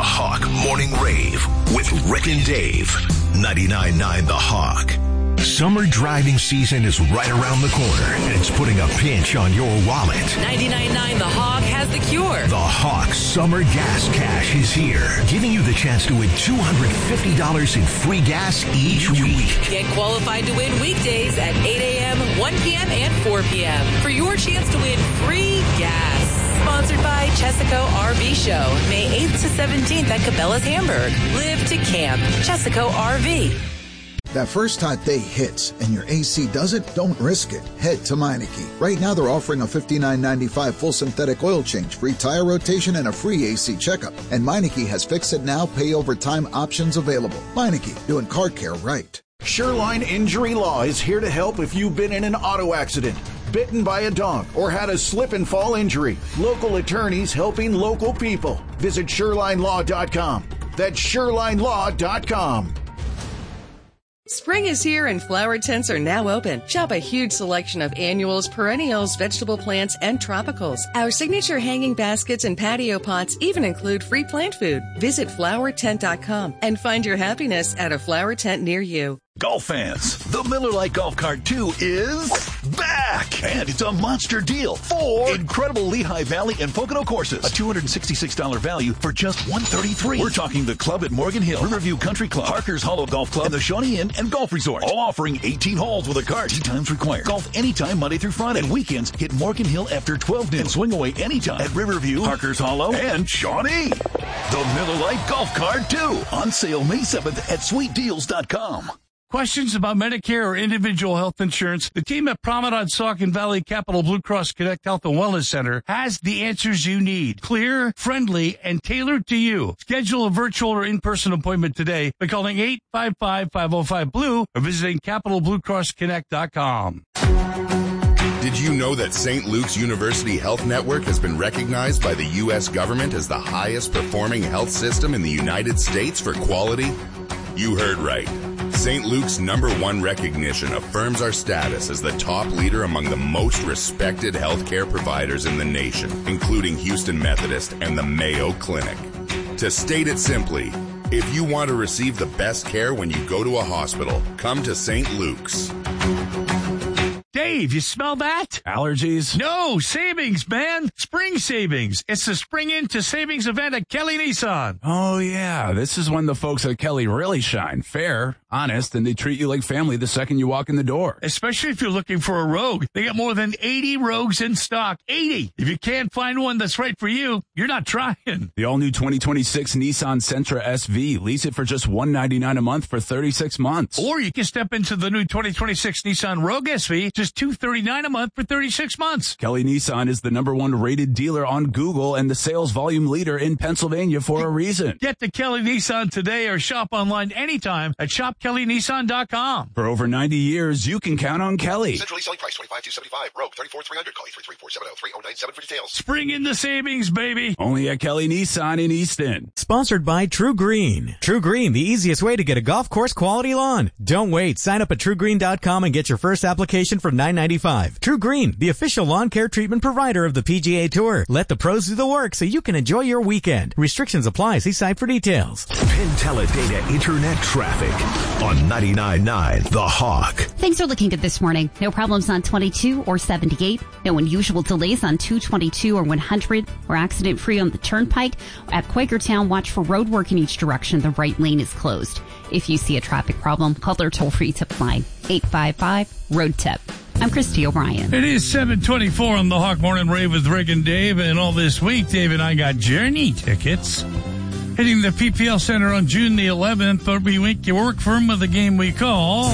Hawk Morning Rave with Rick and Dave. 99.9 The Hawk. Summer driving season is right around the corner, and it's putting a pinch on your wallet. 99.9 The Hawk has the cure. The Hawk Summer Gas Cash is here, giving you the chance to win $250 in free gas each week. Get qualified to win weekdays at 8 a.m., 1 p.m., and 4 p.m. for your chance to win free gas. Sponsored by Chesaco RV Show, May 8th to 17th at Cabela's Hamburg. Live to camp. Chesaco RV. That first hot day hits and your AC doesn't? Don't risk it. Head to Meineke. Right now they're offering a $59.95 full synthetic oil change, free tire rotation, and a free AC checkup. And Meineke has fix it now, pay over time options available. Meineke, doing car care right. Shoreline Injury Law is here to help if you've been in an auto accident, bitten by a dog, or had a slip and fall injury. Local attorneys helping local people. Visit ShorelineLaw.com. That's ShorelineLaw.com. Spring is here and flower tents are now open. Shop a huge selection of annuals, perennials, vegetable plants, and tropicals. Our signature hanging baskets and patio pots even include free plant food. Visit flowertent.com and find your happiness at a flower tent near you. Golf fans, the Miller Lite Golf Cart 2 is back! And it's a monster deal. 4 incredible Lehigh Valley and Pocono courses. A $266 value for just $133. We're talking the club at Morgan Hill, Riverview Country Club, Harker's Hollow Golf Club, and the Shawnee Inn and Golf Resort. All offering 18 holes with a cart. Tee times required. Golf anytime Monday through Friday. And weekends, hit Morgan Hill after 12 noon. And swing away anytime at Riverview, Harker's Hollow, and Shawnee. The Miller Lite Golf Cart 2. On sale May 7th at sweetdeals.com. Questions about Medicare or individual health insurance? The team at Promenade Saucon Valley Capital Blue Cross Connect Health and Wellness Center has the answers you need. Clear, friendly, and tailored to you. Schedule a virtual or in-person appointment today by calling 855-505-BLUE or visiting CapitalBlueCrossConnect.com. Did you know that St. Luke's University Health Network has been recognized by the U.S. government as the highest performing health system in the United States for quality? You heard right. St. Luke's #1 recognition affirms our status as the top leader among the most respected healthcare providers in the nation, including Houston Methodist and the Mayo Clinic. To state it simply, if you want to receive the best care when you go to a hospital, come to St. Luke's. Dave, you smell that? Allergies? No, savings, man. Spring savings. It's the Spring Into Savings event at Kelly Nissan. Oh, yeah. This is when the folks at Kelly really shine. Fair, honest, and they treat you like family the second you walk in the door. Especially if you're looking for a Rogue. They got more than 80 Rogues in stock. 80. If you can't find one that's right for you, you're not trying. The all-new 2026 Nissan Sentra SV. Lease it for just $199 a month for 36 months. Or you can step into the new 2026 Nissan Rogue SV, just $239 a month for 36 months. Kelly Nissan is the #1 rated dealer on Google and the sales volume leader in Pennsylvania for a reason. Get to Kelly Nissan today or shop online anytime at shopkellynissan.com. For over 90 years, you can count on Kelly. Centrally selling price $25,275. Rogue $34,300. Call 334-703-097 for details. Spring into savings, baby. Only at Kelly Nissan in Easton. Sponsored by True Green. True Green, the easiest way to get a golf course quality lawn. Don't wait. Sign up at TrueGreen.com and get your first application for $9.95. True Green, the official lawn care treatment provider of the PGA Tour. Let the pros do the work so you can enjoy your weekend. Restrictions apply. See site for details. Penteledata Internet Traffic on 99.9 The Hawk. Things are looking good this morning. No problems on 22 or 78. No unusual delays on 222 or 100. We're accident-free on the Turnpike. At Quakertown, watch for road work in each direction. The right lane is closed. If you see a traffic problem, call their toll-free tip line, 855-ROAD-TIP. I'm Christy O'Brien. It is 7:24 on the Hawk Morning Rave with Rick and Dave. And all this week, Dave and I got Journey tickets. Hitting the PPL Center on June the 11th. Every week you work for them with a game we call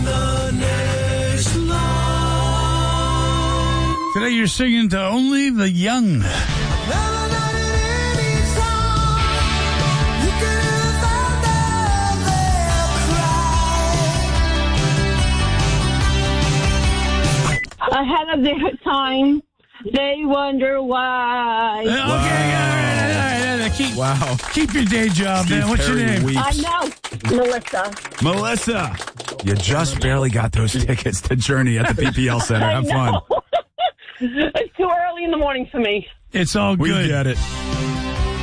Today you're singing to Only the Young. Ahead of their time, they wonder why. Okay, all right. Keep your day job, man. What's your name? I know. Melissa, you just barely got those tickets to Journey at the PPL Center. Have fun. It's too early in the morning for me. It's all good. We get it.